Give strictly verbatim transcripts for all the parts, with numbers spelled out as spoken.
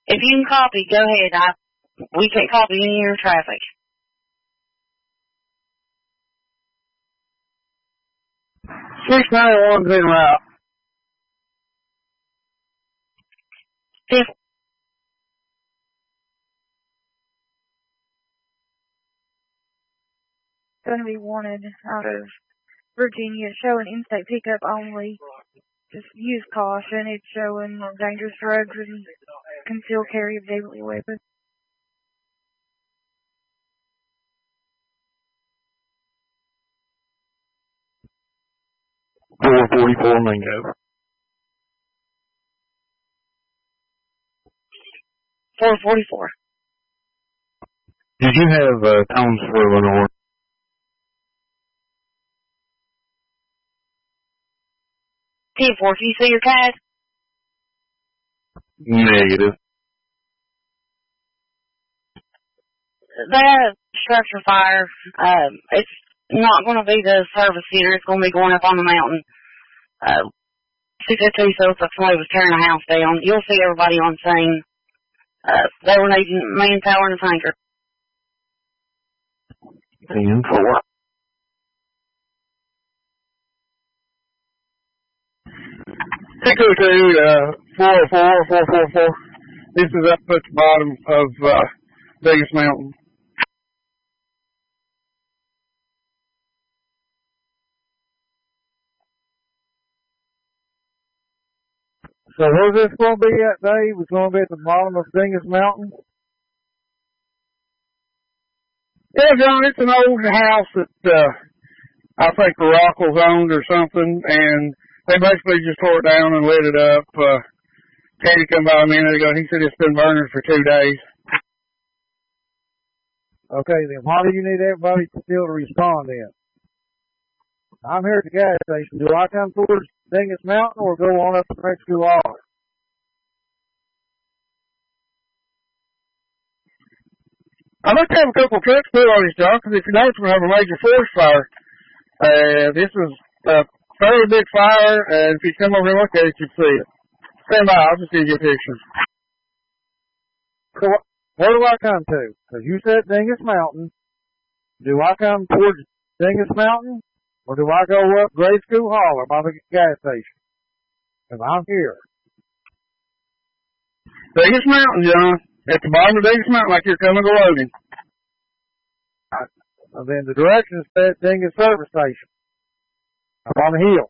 If you can copy, go ahead. I, we can't copy any of your traffic. six ninety-one's en route. Fifth. Going to be wanted out of Virginia, showing in-state pickup only. Just use caution. It's showing dangerous drugs and concealed carry of deadly weapons. four forty-four Mingo. four forty-four. Did you have uh, tones for Lenore? ten four, can you see your C A D? Negative. That structure fire, um, it's not going to be the service center. It's going to be going up on the mountain. Uh, six oh two feels like somebody was tearing a house down. You'll see everybody on scene. Uh, they were needing manpower and a tanker. ten four. six oh two, uh, four oh four, four four four. This is up at the bottom of, uh, Vegas Mountain. So where's this going to be at, Dave? It's going to be at the bottom of Dingus Mountain? Yeah, John, it's an old house that, uh, I think the Rockles owned or something, and they basically just tore it down and lit it up. Uh, Katie come by a minute ago, and he said it's been burning for two days. Okay, then why do you need everybody still to respond then? I'm here at the gas station. Do I come towards Dingus Mountain or go on up to Rescue Law? I'd like to have a couple of trucks put on this, John, because if you notice, we're going to have a major forest fire. Uh, this was a fairly big fire, and if you come over and look at it, you'll see it. Stand by, I'll just give you a picture. So, where do I come to? Because you said Dingus Mountain. Do I come towards Dingus Mountain? Or do I go up Grade School Hall or by the gas station? Because I'm here. Dingus Mountain, John. At the bottom of Dingus Mountain, like you're coming to Logan. Right. And then the directions said Dingus Service Station. Up on the hill.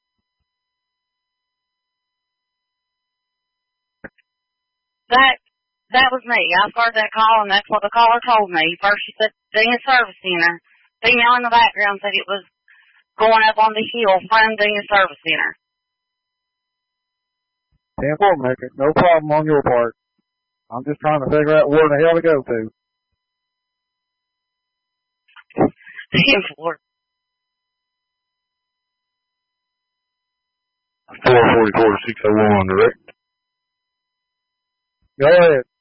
That that was me. I started that call, and that's what the caller told me. First, she said Dingus Service Center. Female in the background said it was going up on the hill from Dingus Service Center. ten four, make it. No problem on your part. I'm just trying to figure out where the hell to go to. ten four. four forty-four, six oh one, direct. Go ahead.